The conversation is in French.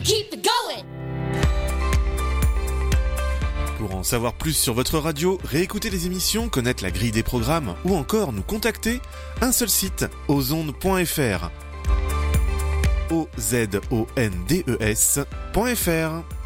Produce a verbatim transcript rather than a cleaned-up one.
keep it going. Pour en savoir plus sur votre radio, réécouter les émissions, connaître la grille des programmes ou encore nous contacter, un seul site, ozondes point f r. O Z O N D E S point F R.